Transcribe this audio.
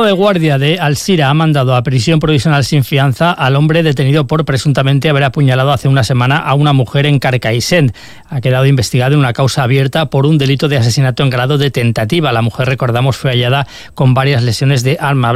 de guardia de Alzira ha mandado a prisión provisional sin fianza al hombre detenido por presuntamente haber apuñalado hace una semana a una mujer en Carcaixent. Ha quedado investigado en una causa abierta por un delito de asesinato en grado de tentativa. La mujer, recordamos, fue hallada con varias lesiones de arma